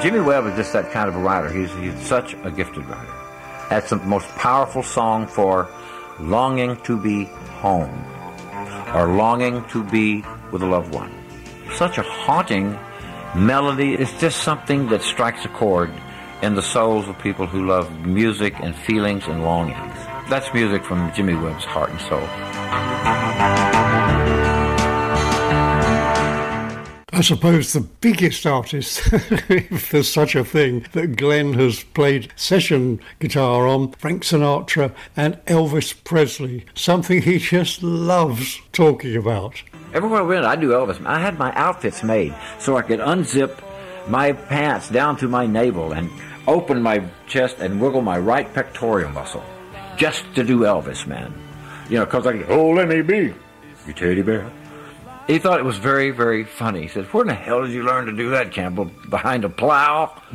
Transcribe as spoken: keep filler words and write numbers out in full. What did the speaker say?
Jimmy Webb is just that kind of a writer. He's, he's such a gifted writer. That's the most powerful song for longing to be home or longing to be with a loved one. Such a haunting melody. It's just something that strikes a chord in the souls of people who love music and feelings and longings. That's music from Jimmy Webb's heart and soul. I suppose the biggest artist, if there's such a thing, that Glenn has played session guitar on, Frank Sinatra and Elvis Presley, something he just loves talking about. Everywhere I went, I do Elvis. I had my outfits made so I could unzip my pants down to my navel and open my chest and wiggle my right pectoral muscle just to do Elvis, man. You know, because I could, oh, let me be, you teddy bear. He thought it was very, very funny. He said, where in the hell did you learn to do that, Campbell? Behind a plow?